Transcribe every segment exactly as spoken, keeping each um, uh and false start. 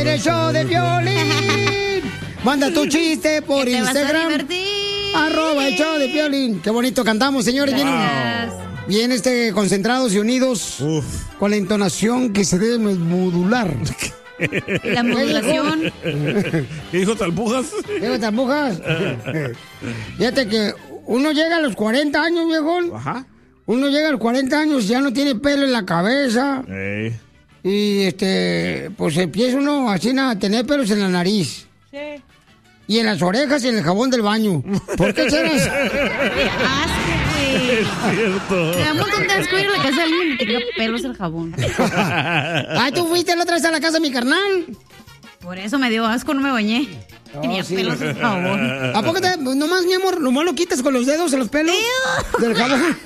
en el show de Piolín. Manda tu chiste por te Instagram. Vas a arroba el show de Piolín. Qué bonito cantamos, señores. Bien, bien este, concentrados y unidos. Uf. Con la entonación que se debe modular. ¿Y la modulación? ¿Qué dijo Talpujas? ¿Qué dijo Talpujas? Fíjate que uno llega a los cuarenta años, viejón. Ajá. Uno llega a los cuarenta años, ya no tiene pelo en la cabeza. Ey. Y este, pues empieza uno así a tener pelos en la nariz. Sí. Y en las orejas y en el jabón del baño. ¿Por qué será eso? ¡Qué asco, güey! Es cierto. Me da un montón de asco ir a la casa de alguien y tenga pelos el jabón. Ay, tú fuiste la otra vez a la casa de mi carnal. Por eso me dio asco, no me bañé. Oh, tenía sí. pelos el jabón. ¿A poco te, nomás, mi amor, nomás lo quitas con los dedos en los pelos? Del jabón.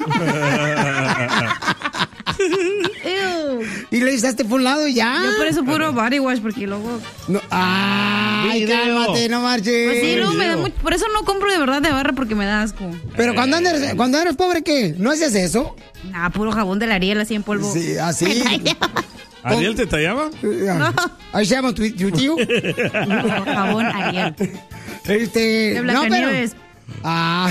Ew. Y le echaste por un lado y ya. Yo por eso puro body wash, porque luego... No. Ay, video. Cálmate, no marches. Pues sí, luego me da mucho... Por eso no compro de verdad de barra, porque me da asco. Pero cuando eres, cuando eres pobre, ¿qué? ¿No haces eso? Nah, puro jabón de la Ariel así en polvo. Sí, así. ¿Ariel te tallaba? No. Ahí se llama tu, tu tío. No, jabón Ariel. Este... De Blancanieves. No, pero... Ah.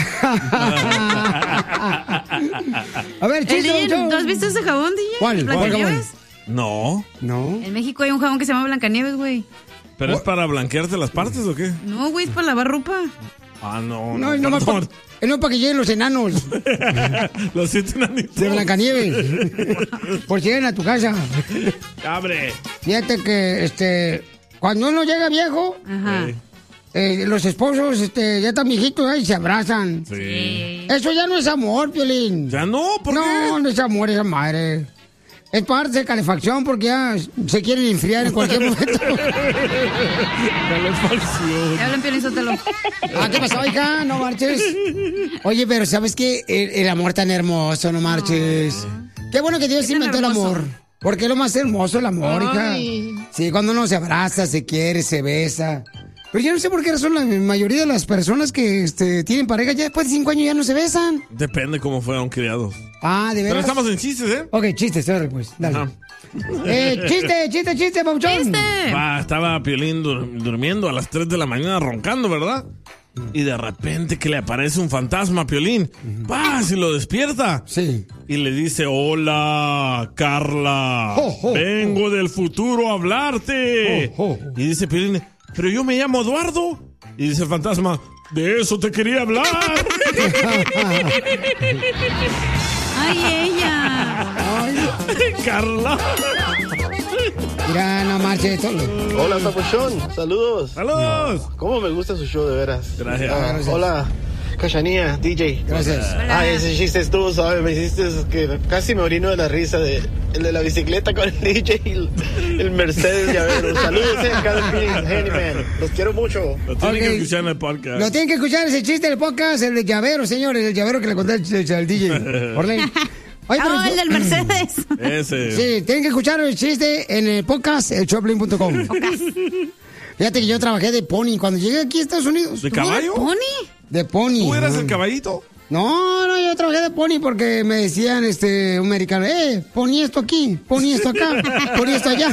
A ver, chiste, ¿tú has visto ese jabón, D J? ¿Cuál? ¿Blancanieves? No. No. En México hay un jabón que se llama Blancanieves, güey. ¿Pero es para blanquearte las partes o qué? No, güey, es para lavar ropa. Ah, no. No, no, no, pa, no para que lleguen los enanos. Los siete enanitos. De Blancanieves. Por si llegan a tu casa. ¡Abre! Fíjate que, este, cuando uno llega viejo... Ajá. Sí. Eh, los esposos este, ya están viejitos ¿eh? Y se abrazan. Sí. Eso ya no es amor, Piolín. ¿Ya no? ¿Por no, qué? No, no es amor, esa madre. Es parte de calefacción porque ya se quieren enfriar en cualquier momento. Calefacción. Te hablan, Piolín, sótelo. Ah, ¿qué pasó, hija? No marches. Oye, pero ¿sabes qué? El, el amor tan hermoso, no marches. Oh. Qué bueno que Dios inventó el amor. Porque es lo más hermoso el amor, Ay. hija. Sí, cuando uno se abraza, se quiere, se besa. Pero yo no sé por qué razón la mayoría de las personas que este, tienen pareja ya después de cinco años ya no se besan. Depende cómo fueron criados. Ah, de verdad. Pero estamos en chistes, ¿eh? Ok, chistes, pues, dale. Ajá. Eh, chiste, chiste, chiste, Pauchón. Chiste. Va, estaba Piolín dur- durmiendo a las tres de la mañana roncando, ¿verdad? Y de repente que le aparece un fantasma a Piolín. Va, se lo despierta. Sí. Y le dice, hola, Carla. Oh, oh, Vengo oh. del futuro a hablarte. Oh, oh. Y dice Piolín, pero yo me llamo Eduardo. Y dice el fantasma, de eso te quería hablar. Ay, ella. Ay, Carla. Mira, no marche todo. Hola, Papuchón. Saludos. Saludos. ¿Cómo me gusta su show, de veras? Gracias. Ah, Gracias. Hola, Cachanía, D J. Gracias. Hola. Ay, ese chiste estuvo suave. Me hiciste que casi me orino de la risa de el de la bicicleta con el D J y el, el Mercedes llavero. Saludos, eh, cada Handyman. Los quiero mucho. Lo tienen Okay. que escuchar en el podcast. Lo tienen que escuchar ese chiste del podcast, el de llavero, señores. El llavero que le conté al, al D J. Orley. Oye, oh, el del Mercedes. Ese. Sí, tienen que escuchar el chiste en el podcast, el choplin punto com. Fíjate que yo trabajé de pony cuando llegué aquí a Estados Unidos. ¿De caballo? ¿Pony? De pony. ¿Tú eras ah. el caballito? No, no, yo trabajé de pony porque me decían, este, un americano, eh, poní esto aquí, poní esto acá, poní esto allá.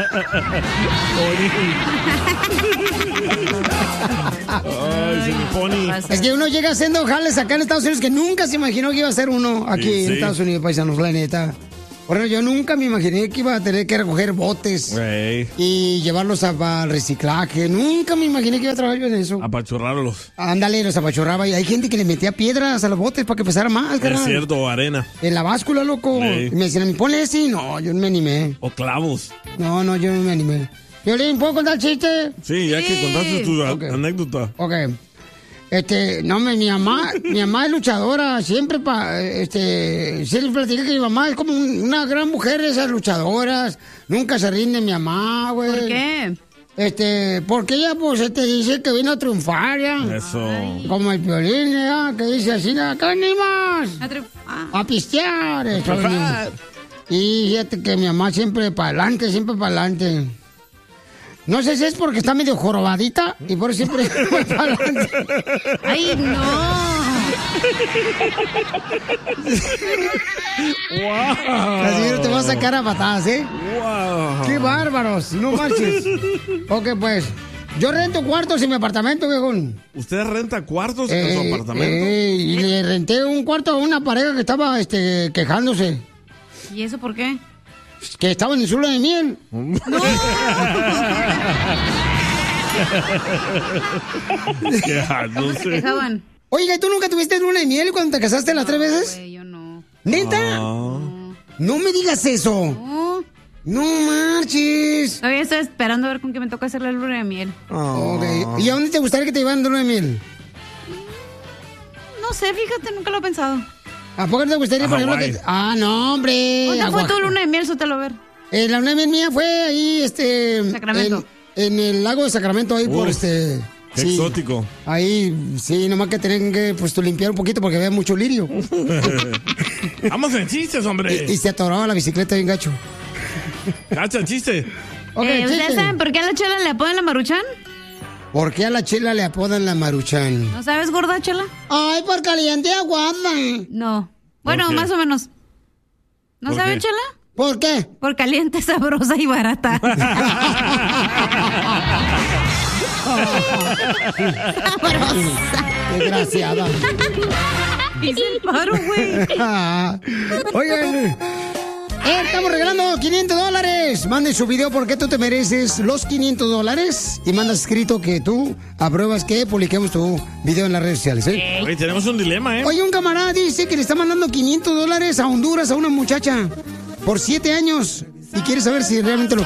Ay, se me pone. Es que uno llega haciendo jales acá en Estados Unidos que nunca se imaginó que iba a ser uno aquí Sí, en sí. Estados Unidos, paisanos, la neta. Por ejemplo, yo nunca me imaginé que iba a tener que recoger botes Ey, y llevarlos a- al reciclaje. Nunca me imaginé que iba a trabajar yo en eso. apachurrarlos. Ándale, los apachurraba y hay gente que le metía piedras a los botes para que pesara más, Es carnal. cierto, arena. En la báscula, loco. Sí. Y me decían, ¿me ponle ese? No, yo no me animé. O clavos. No, no, yo no me animé. Violín, ¿puedo contar el chiste? Sí, ya que contaste tu a- Ok. anécdota. Ok. Este, no, me, mi mamá, mi mamá es luchadora, siempre, pa, este, siempre platicé que mi mamá es como un- una gran mujer de esas luchadoras, nunca se rinde mi mamá, güey. ¿Por qué? Este, porque ella, pues, te dice que vino a triunfar, ya. Eso. Como el Piolín, ya, que dice así, ¿a qué venimos? A tri- ah. A pistear. eso venimos. Y fíjate que mi mamá siempre para adelante, siempre para adelante. No sé si es porque está medio jorobadita y por eso siempre para adelante. Ay, no. Wow. Casimiro te va a sacar a patadas, ¿eh? Wow. ¡Qué bárbaros! No marches. Ok, pues, yo rento cuartos en mi apartamento, viejón. ¿Usted renta cuartos Eh, en su apartamento? eh, y le renté un cuarto a una pareja que estaba este, quejándose. ¿Y eso por qué? Que estaba en el suelo de miel. Quejándose. Quejaban. Oiga, ¿y tú nunca tuviste luna de miel cuando te casaste las tres veces? Güey, yo no. ¿Neta? Ah. No me digas eso. No. No marches. Todavía estoy esperando a ver con qué me toca hacer la luna de miel. Ok. ¿Y a dónde te gustaría que te llevaran de luna de miel? No sé, fíjate, nunca lo he pensado. ¿A poco te gustaría, por A ejemplo, Hawái. que... Ah, no, hombre. ¿Dónde a fue Oaxaca. tu luna de miel, Sotelo? A ver. Eh, la luna de miel mía fue ahí, este... Sacramento. En, en el lago de Sacramento, ahí por Uf, este... Qué sí. exótico. Ahí, sí, nomás que tienen que, pues, tú limpiar un poquito porque había mucho lirio. Vamos en chistes, hombre. Y, y se atoraba la bicicleta bien gacho. Cacha, chiste. Ok, Eh, chiste. ¿Ustedes saben por qué a la chela le apodan la Maruchan? ¿Por qué a la chela le apodan la Maruchan? ¿No sabes, gorda chela? Ay, por caliente aguada. No. Bueno, qué? más o menos. ¿No ¿Por saben, qué? chela? ¿Por qué? Por caliente, sabrosa y barata. Sabrosa. Desgraciada. Hice el paro, güey. Oigan, eh, estamos regalando quinientos dólares. Manden su video porque tú te mereces los quinientos dólares. Y manda escrito que tú apruebas que publiquemos tu video en las redes sociales, ¿eh? Oye, tenemos un dilema, ¿eh? Oye, un camarada dice que le está mandando quinientos dólares a Honduras a una muchacha por siete años. Y quiere saber si realmente lo